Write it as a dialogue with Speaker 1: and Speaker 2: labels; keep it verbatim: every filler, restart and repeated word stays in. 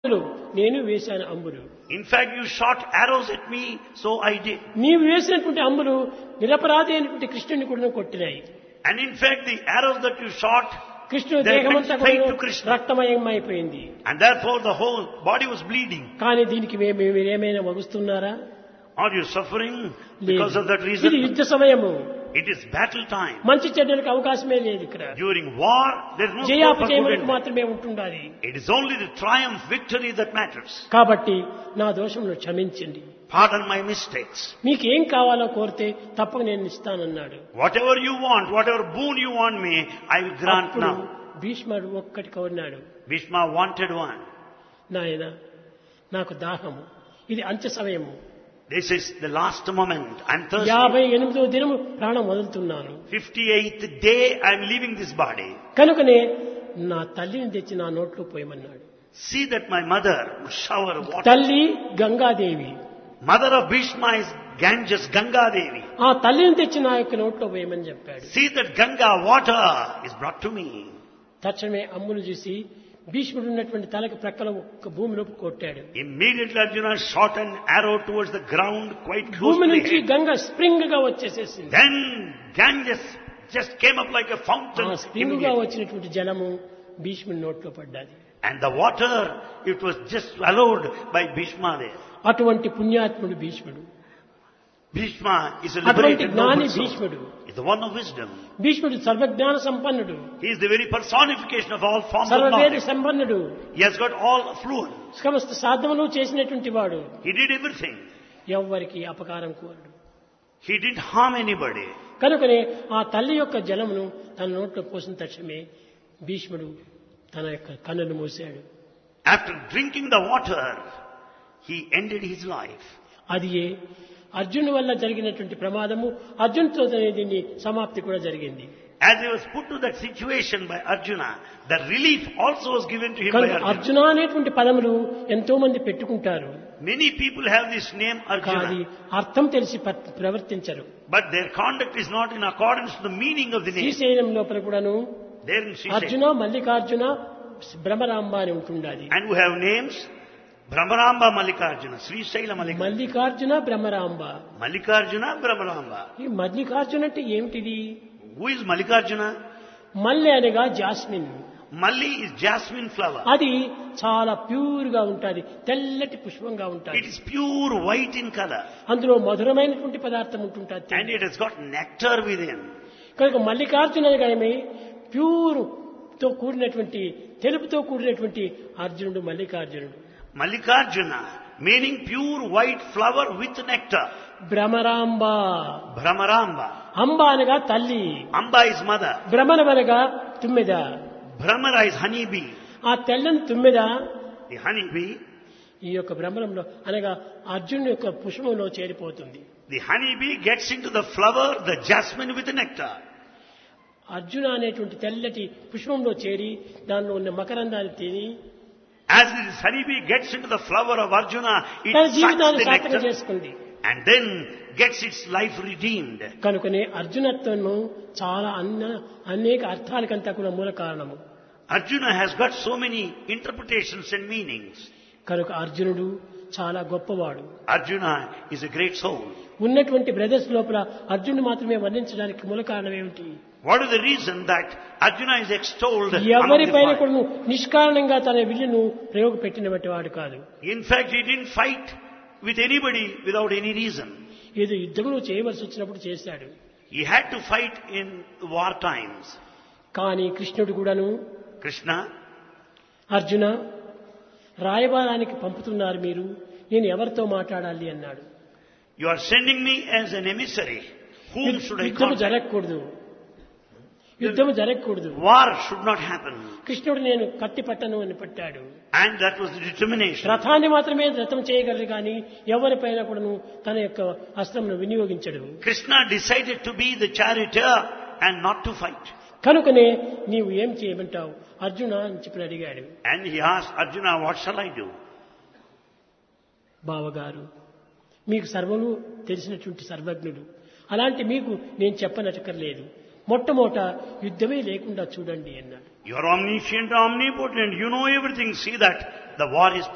Speaker 1: నేను వేశాను అంబులు.
Speaker 2: In fact, you shot arrows at me, so I did.
Speaker 1: నీవు వేసినటువంటి అంబులు నిరపరాధి అయినటువంటి కృష్ణుని కూడా కొట్టినాయి.
Speaker 2: And in fact, the arrows that you shot,
Speaker 1: కృష్ణుడు
Speaker 2: they
Speaker 1: దేహమంతా
Speaker 2: went straight
Speaker 1: కూడా
Speaker 2: to Krishna.
Speaker 1: రక్తమయమైపోయింది.
Speaker 2: And therefore the whole body was bleeding.
Speaker 1: కానీ దీనికి మే- మే- మీరేమైనా వగుస్తున్నారా?
Speaker 2: Are you suffering
Speaker 1: లేదు.
Speaker 2: because of that
Speaker 1: ఇది
Speaker 2: reason?
Speaker 1: యుద్ధ సమయము.
Speaker 2: It is battle time.
Speaker 1: మంచి చెడ్డలకు అవకాశమే లేదు ఇక్కడ.
Speaker 2: During war, there is no scope for good
Speaker 1: జయాపజయములకు
Speaker 2: and bad.
Speaker 1: మాత్రమే ఉంటుండాలి.
Speaker 2: It is only the triumph, victory that matters.
Speaker 1: కాబట్టి నా దోషమును క్షమించండి.
Speaker 2: Pardon my mistakes.
Speaker 1: మీకు ఏం కావాలో కోరితే తప్పక నేను ఇస్తానన్నాడు.
Speaker 2: Whatever you want, whatever boon you want me, I will grant
Speaker 1: అప్పుడు
Speaker 2: now.
Speaker 1: భీష్ముడు ఒక్కటి కోరినాడు.
Speaker 2: Bhishma wanted one.
Speaker 1: నాయన నాకు దాహము, ఇది అంత్య సమయము,
Speaker 2: This is the last moment. I'm thirsty.
Speaker 1: యాభై ఎనిమిదో దినము ప్రాణం వదులుతున్నాను.
Speaker 2: fifty-eighth day, I'm leaving this body.
Speaker 1: కనుకనే నా తల్లిని తెచ్చి నా నోట్లో పోయమన్నాడు.
Speaker 2: See that my mother would shower water.
Speaker 1: తల్లి Gangadevi.
Speaker 2: Mother of Bhishma is Ganges, Ganga Devi.
Speaker 1: ఆ తల్లిని తెచ్చి నా యొక్క నోట్లో పోయమని చెప్పాడు.
Speaker 2: See that Ganga water is brought to me.
Speaker 1: తక్షణమే అమ్మును చూసి భీష్ముడు ఉన్నటువంటి తలకు ప్రక్కల ఒక్క భూమిలోకి కొట్టాడు.
Speaker 2: Immediately Arjuna shot an arrow towards the ground quite close
Speaker 1: భూమి
Speaker 2: to the
Speaker 1: నుంచి
Speaker 2: head.
Speaker 1: గంగ స్ప్రింగ్ గా వచ్చేసేసింది.
Speaker 2: Then Ganges just came up like a fountain.
Speaker 1: ఆ స్ప్రింగ్ గా
Speaker 2: immediately.
Speaker 1: వచ్చినటువంటి జలము భీష్ముడి నోట్లో పడ్డది.
Speaker 2: And the water, it was just swallowed by Bhishma there.
Speaker 1: అటువంటి పుణ్యాత్ముడు భీష్ముడు.
Speaker 2: Bhishma is a
Speaker 1: అటువంటి
Speaker 2: liberated
Speaker 1: జ్ఞాని
Speaker 2: noble soul.
Speaker 1: భీష్ముడు.
Speaker 2: He's the one of wisdom.
Speaker 1: భీష్ముడు సర్వజ్ఞాన సంపన్నుడు,
Speaker 2: He is the very personification of all forms of
Speaker 1: సర్వవేద
Speaker 2: knowledge.
Speaker 1: సంపన్నుడు,
Speaker 2: He has got all affluence.
Speaker 1: సమస్త సాధనలు చేసినటువంటి వాడు.
Speaker 2: He did everything.
Speaker 1: ఎవ్వరికి అపకారం కోరడు.
Speaker 2: He didn't harm anybody.
Speaker 1: కనుకనే ఆ తల్లి యొక్క జలమును తన నోట్లో పోసిన తక్షణమే భీష్ముడు తన యొక్క కన్నులు మూసాడు.
Speaker 2: After drinking the water, he ended his life.
Speaker 1: అది ఏ అర్జును వల్ల జరిగినటువంటి ప్రమాదము, అర్జునుతో దీన్ని సమాప్తి కూడా జరిగింది.
Speaker 2: As he was put to that situation by Arjuna, the relief also was given to him by
Speaker 1: కనుక
Speaker 2: Arjuna.
Speaker 1: అర్జున అనేటువంటి పదములు ఎంతో మంది పెట్టుకుంటారు,
Speaker 2: Many people have this name
Speaker 1: కానీ
Speaker 2: Arjuna,
Speaker 1: అర్థం తెలిసి ప- ప్రవర్తించరు.
Speaker 2: but their conduct is not in accordance to the meaning of the name.
Speaker 1: Srisailam లోపల కూడాను
Speaker 2: There in
Speaker 1: Arjuna,
Speaker 2: Srisailam.
Speaker 1: Mallikarjuna, Bhramaramba అని ఉంటుండాలి.
Speaker 2: And we have names Brahmaramba Mallikarjuna, Srisailam Mallikarjuna,
Speaker 1: Mallikarjuna, Bhramaramba.
Speaker 2: Mallikarjuna, Brahmaramba.
Speaker 1: ఈ మల్లికార్జున అంటే ఏమిటిది?
Speaker 2: Who is Mallikarjuna?
Speaker 1: మల్లె అనగా jasmine.
Speaker 2: Malli is jasmine flower.
Speaker 1: అది చాలా ప్యూర్ గా ఉంటుంది, తెల్లటి పుష్పంగా
Speaker 2: It
Speaker 1: ఉంటుంది.
Speaker 2: is pure white in color
Speaker 1: అందులో మధురమైనటువంటి పదార్థం ఉంటుంటుంది.
Speaker 2: and it has got nectar within.
Speaker 1: కనుక మల్లికార్జున అనగానే ప్యూర్ తో కూడినటువంటి, తెలుపుతో కూడినటువంటి అర్జునుడు మల్లికార్జునుడు.
Speaker 2: Mallikarjuna, meaning pure white flower with nectar.
Speaker 1: Bhramaramba.
Speaker 2: Brahmaramba.
Speaker 1: అంబ అనగా తల్లి,
Speaker 2: Amba is mother.
Speaker 1: భ్రమరమనగా తుమ్మెద.
Speaker 2: Brahmara is honeybee.
Speaker 1: ఆ తెల్లని తుమ్మెద
Speaker 2: The honeybee,
Speaker 1: ఈ యొక్క భ్రమరంలో అనగా అర్జునుడి యొక్క పుష్పంలో చేరిపోతుంది.
Speaker 2: the honeybee gets into the flower, the jasmine with the nectar.
Speaker 1: Arjuna అనేటువంటి తెల్లటి పుష్పంలో చేరి దానిలో ఉన్న మకరందాన్ని తిని
Speaker 2: As this honeybee gets into the flower of Arjuna, it
Speaker 1: తన
Speaker 2: sucks
Speaker 1: జీవితాన్ని
Speaker 2: the
Speaker 1: సార్థకం
Speaker 2: nectar
Speaker 1: చేసుకుంది.
Speaker 2: and then gets its life redeemed.
Speaker 1: కనుకనే అర్జునత్వము చాలా అన్న అనేక అర్థాలకంతా కూడా మూల కారణము.
Speaker 2: Arjuna has got so many interpretations and meanings.
Speaker 1: కనుక అర్జునుడు చాలా గొప్పవాడు.
Speaker 2: Arjuna is a great soul.
Speaker 1: ఉన్నటువంటి బ్రదర్స్ లోపల అర్జునుడు మాత్రమే వర్ణించడానికి మూల కారణం ఏమిటి?
Speaker 2: What is the reason that Arjuna is extolled among the
Speaker 1: ఎవరిపైన
Speaker 2: five?
Speaker 1: కూడా నిష్కారణంగా తన విల్లును ప్రయోగపెట్టినటువంటి వాడు కాదు.
Speaker 2: In fact, he didn't fight with anybody without any reason.
Speaker 1: ఏదో యుద్ధంలో చేయవలసి వచ్చినప్పుడు చేశాడు.
Speaker 2: He had to fight in war times.
Speaker 1: కానీ కృష్ణుడు కూడాను,
Speaker 2: Krishna,
Speaker 1: అర్జున రాయబారానికి పంపుతున్నారు మీరు, నేను ఎవరితో మాట్లాడాలి అన్నాడు.
Speaker 2: you are sending me as an emissary. Whom should I
Speaker 1: యుద్ధము
Speaker 2: contact?
Speaker 1: జరగకూడదు, యుద్ధము జరగకూడదు.
Speaker 2: War should not happen.
Speaker 1: కృష్ణుడు నేను కత్తి పట్టను అని పట్టాడు.
Speaker 2: And that was the determination.
Speaker 1: రథాన్ని మాత్రమే రథం చేయగలరు కానీ ఎవరిపైన కూడాను తన యొక్క అస్త్రమును వినియోగించడు.
Speaker 2: Krishna decided to be the charioteer and not to fight.
Speaker 1: కనుకనే నీవు ఏం చేయమంటావు అర్జున అని చెప్పి అడిగాడు.
Speaker 2: And he asked Arjuna, what shall I do?
Speaker 1: బావగారు, మీకు సర్వము తెలిసినటువంటి సర్వజ్ఞుడు, అలాంటి మీకు నేను చెప్పనక్కర్లేదు, మొట్టమొదట యుద్ధమే లేకుండా చూడండి అన్నాడు.
Speaker 2: You are omniscient, omnipotent. You know everything. See that the war is